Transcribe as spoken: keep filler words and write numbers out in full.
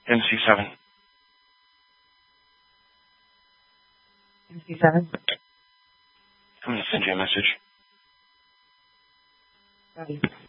M C seven. M C seven? I'm going to send you a message. Got you.